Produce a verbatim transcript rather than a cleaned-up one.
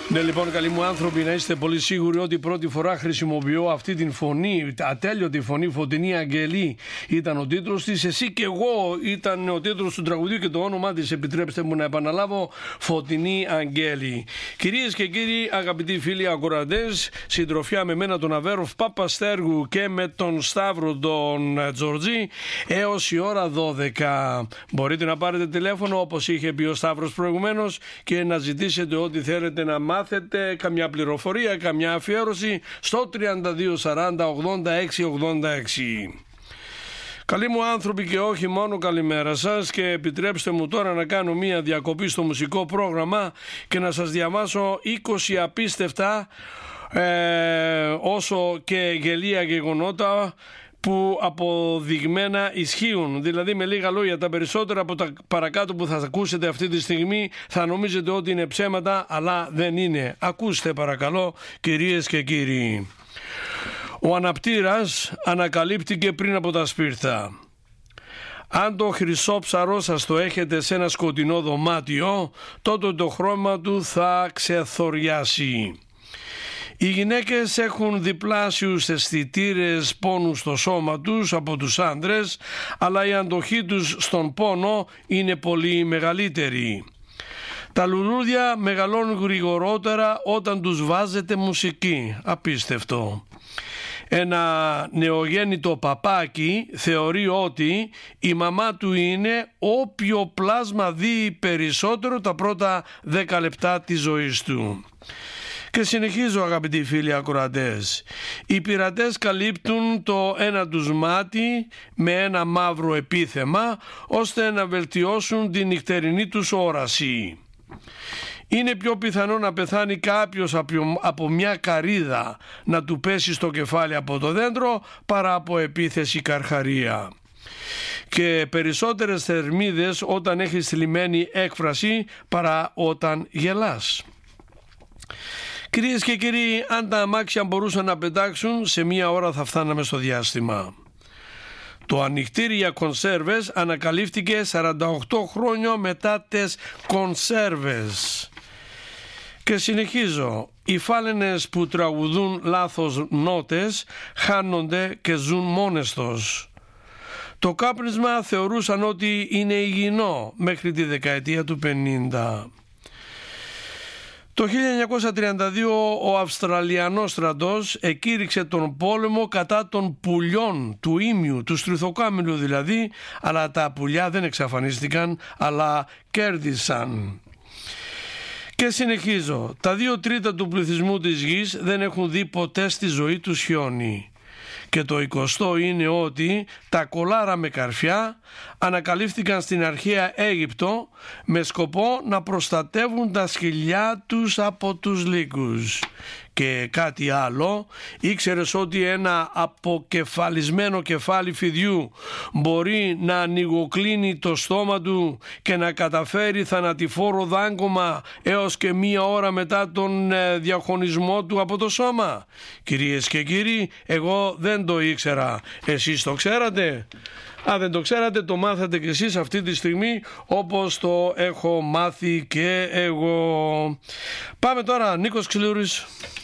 Ναι, λοιπόν, καλοί μου άνθρωποι, να είστε πολύ σίγουροι ότι πρώτη φορά χρησιμοποιώ αυτή την φωνή, ατέλειωτη φωνή. Φωτεινή Αγγελή ήταν ο τίτλος της. Εσύ και εγώ ήταν ο τίτλος του τραγουδιού και το όνομά της, επιτρέψτε μου να επαναλάβω, Φωτεινή Αγγέλη. Κυρίες και κύριοι, αγαπητοί φίλοι ακροατές, συντροφιά με μένα τον Αβέροφ Παπαστέργου και με τον Σταύρο τον Τζορτζή έως η ώρα δώδεκα. Μπορείτε να πάρετε τηλέφωνο, όπως είχε πει ο Σταύρος προηγουμένως, και να ζητήσετε ό,τι θέλετε να μάθετε, καμιά πληροφορία, καμιά αφιέρωση στο τριάντα δύο σαράντα ογδόντα έξι ογδόντα έξι. Καλοί μου άνθρωποι και όχι μόνο, καλημέρα σας, και επιτρέψτε μου τώρα να κάνω μία διακοπή στο μουσικό πρόγραμμα και να σας διαβάσω είκοσι απίστευτα ε, όσο και γελία γεγονότα που αποδειγμένα ισχύουν. Δηλαδή, με λίγα λόγια, τα περισσότερα από τα παρακάτω που θα ακούσετε αυτή τη στιγμή θα νομίζετε ότι είναι ψέματα, αλλά δεν είναι. Ακούστε παρακαλώ, κυρίες και κύριοι. Ο αναπτήρας ανακαλύπτηκε πριν από τα σπίρτα. Αν το χρυσό ψαρό σας το έχετε σε ένα σκοτεινό δωμάτιο, τότε το χρώμα του θα ξεθοριάσει. Οι γυναίκες έχουν διπλάσιους αισθητήρες πόνου στο σώμα τους από τους άντρες, αλλά η αντοχή τους στον πόνο είναι πολύ μεγαλύτερη. Τα λουλούδια μεγαλώνουν γρηγορότερα όταν τους βάζετε μουσική. Απίστευτο. Ένα νεογέννητο παπάκι θεωρεί ότι η μαμά του είναι όποιο πλάσμα δει περισσότερο τα πρώτα δέκα λεπτά της ζωής του. Και συνεχίζω, αγαπητοί φίλοι ακροατές. Οι πειρατές καλύπτουν το ένα τους μάτι με ένα μαύρο επίθεμα ώστε να βελτιώσουν την νυχτερινή τους όραση. Είναι πιο πιθανό να πεθάνει κάποιος από μια καρύδα να του πέσει στο κεφάλι από το δέντρο παρά από επίθεση καρχαρία. Και περισσότερες θερμίδες όταν έχεις θλιμμένη έκφραση παρά όταν γελάς. Κυρίες και κύριοι, αν τα αμάξια μπορούσαν να πετάξουν, σε μία ώρα θα φτάναμε στο διάστημα. Το ανοιχτήρι για κονσέρβες ανακαλύφθηκε σαράντα οκτώ χρόνια μετά τις κονσέρβες. Και συνεχίζω. Οι φάλαινες που τραγουδούν λάθος νότες χάνονται και ζουν μόνες τους. Το κάπνισμα θεωρούσαν ότι είναι υγιεινό μέχρι τη δεκαετία του πενήντα. Το χίλια εννιακόσια τριάντα δύο ο Αυστραλιανός στρατός εκήρυξε τον πόλεμο κατά των πουλιών του ήμιου, του στριθοκάμιλου δηλαδή, αλλά τα πουλιά δεν εξαφανίστηκαν, αλλά κέρδισαν. Και συνεχίζω. Τα δύο τρίτα του πληθυσμού της γης δεν έχουν δει ποτέ στη ζωή τους χιόνι. Και το εικοστό είναι ότι τα κολάρα με καρφιά ανακαλύφθηκαν στην αρχαία Αίγυπτο με σκοπό να προστατεύουν τα σκυλιά τους από τους λύκους. Και κάτι άλλο, ήξερες ότι ένα αποκεφαλισμένο κεφάλι φιδιού μπορεί να ανοιγοκλίνει το στόμα του και να καταφέρει θανατηφόρο δάγκωμα έως και μία ώρα μετά τον διαχωνισμό του από το σώμα? Κυρίες και κύριοι, εγώ δεν το ήξερα. Εσείς το ξέρατε? Αν δεν το ξέρατε, το μάθατε κι εσείς αυτή τη στιγμή, όπως το έχω μάθει και εγώ. Πάμε τώρα, Νίκος Ξυλούρης.